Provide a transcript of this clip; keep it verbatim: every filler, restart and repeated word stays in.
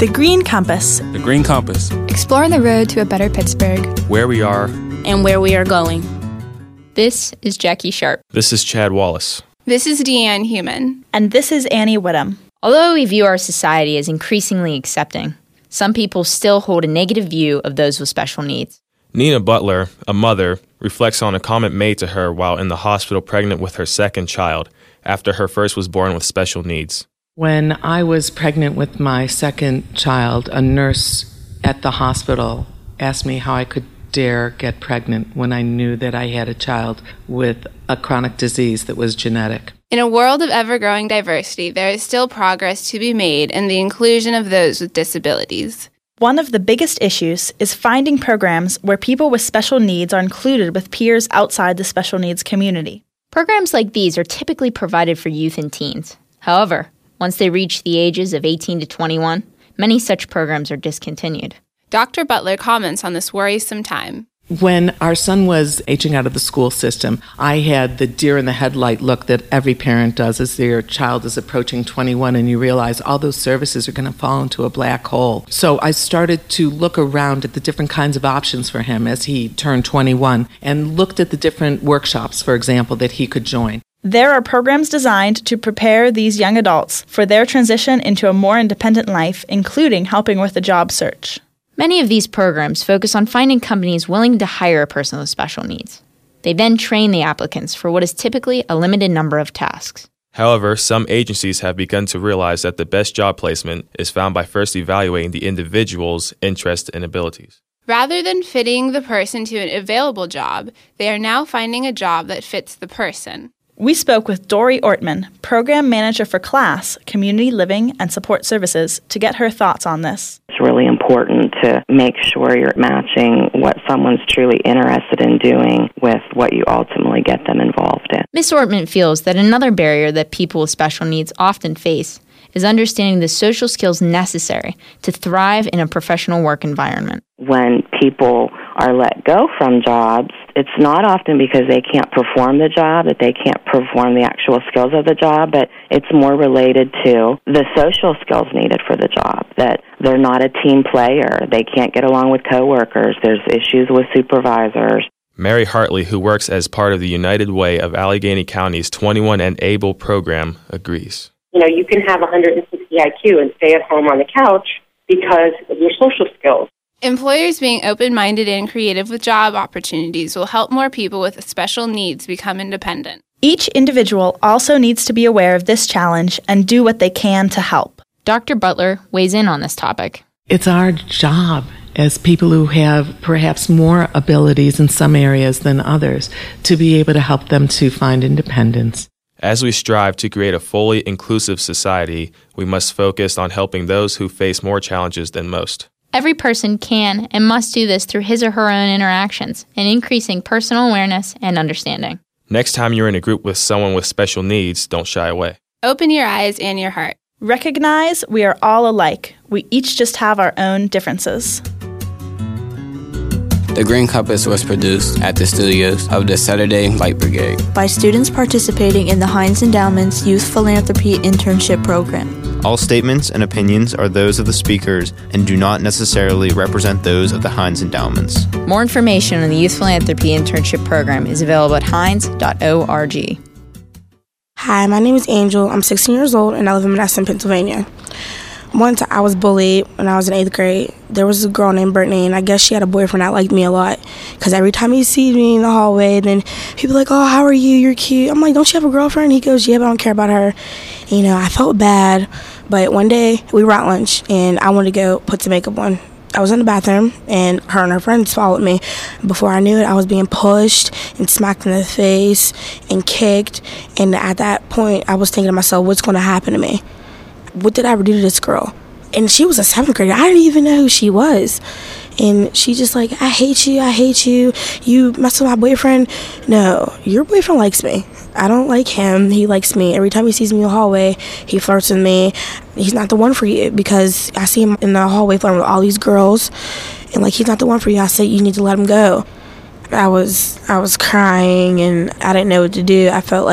The Green Compass. The Green Compass. Exploring the road to a better Pittsburgh. Where we are. And where we are going. This is Jackie Sharp. This is Chad Wallace. This is Deanne Human. And this is Annie Whittam. Although we view our society as increasingly accepting, some people still hold a negative view of those with special needs. Nina Butler, a mother, reflects on a comment made to her while in the hospital pregnant with her second child after her first was born with special needs. When I was pregnant with my second child, a nurse at the hospital asked me how I could dare get pregnant when I knew that I had a child with a chronic disease that was genetic. In a world of ever-growing diversity, there is still progress to be made in the inclusion of those with disabilities. One of the biggest issues is finding programs where people with special needs are included with peers outside the special needs community. Programs like these are typically provided for youth and teens. However, once they reach the ages of eighteen to twenty-one, many such programs are discontinued. Doctor Butler comments on this worrisome time. When our son was aging out of the school system, I had the deer in the headlight look that every parent does as their child is approaching twenty-one, and you realize all those services are going to fall into a black hole. So I started to look around at the different kinds of options for him as he turned twenty-one and looked at the different workshops, for example, that he could join. There are programs designed to prepare these young adults for their transition into a more independent life, including helping with the job search. Many of these programs focus on finding companies willing to hire a person with special needs. They then train the applicants for what is typically a limited number of tasks. However, some agencies have begun to realize that the best job placement is found by first evaluating the individual's interests and abilities. Rather than fitting the person to an available job, they are now finding a job that fits the person. We spoke with Dory Ortman, Program Manager for CLASS, Community Living and Support Services, to get her thoughts on this. It's really important to make sure you're matching what someone's truly interested in doing with what you ultimately get them involved in. Miz Ortman feels that another barrier that people with special needs often face is understanding the social skills necessary to thrive in a professional work environment. When people are let go from jobs, it's not often because they can't perform the job, that they can't perform the actual skills of the job, but it's more related to the social skills needed for the job, that they're not a team player, they can't get along with coworkers, there's issues with supervisors. Mary Hartley, who works as part of the United Way of Allegheny County's twenty-one and Able program, agrees. You know, you can have one hundred sixty I Q and stay at home on the couch because of your social skills. Employers being open-minded and creative with job opportunities will help more people with special needs become independent. Each individual also needs to be aware of this challenge and do what they can to help. Doctor Butler weighs in on this topic. It's our job as people who have perhaps more abilities in some areas than others to be able to help them to find independence. As we strive to create a fully inclusive society, we must focus on helping those who face more challenges than most. Every person can and must do this through his or her own interactions and increasing personal awareness and understanding. Next time you're in a group with someone with special needs, don't shy away. Open your eyes and your heart. Recognize we are all alike. We each just have our own differences. The Green Compass was produced at the studios of the Saturday Light Brigade by students participating in the Heinz Endowment's Youth Philanthropy Internship Program. All statements and opinions are those of the speakers and do not necessarily represent those of the Heinz Endowments. More information on the Youth Philanthropy Internship Program is available at heinz dot org. Hi, my name is Angel. I'm sixteen years old and I live in Madison, Pennsylvania. Once I was bullied when I was in eighth grade. There was a girl named Brittany, and I guess she had a boyfriend that liked me a lot. Because every time he sees me in the hallway, then he'd be like, oh, how are you? You're cute. I'm like, don't you have a girlfriend? He goes, yeah, but I don't care about her. And, you know, I felt bad. But one day, we were at lunch, and I wanted to go put some makeup on. I was in the bathroom, and her and her friends followed me. Before I knew it, I was being pushed and smacked in the face and kicked. And at that point, I was thinking to myself, what's going to happen to me? What did I ever do to this girl? And she was a seventh grader. I didn't even know who she was. And she just like, I hate you, I hate you. You messed with my boyfriend. No, your boyfriend likes me. I don't like him. He likes me. Every time he sees me in the hallway, he flirts with me. He's not the one for you because I see him in the hallway flirting with all these girls. And like, he's not the one for you. I said, you need to let him go. I was, I was crying and I didn't know what to do. I felt like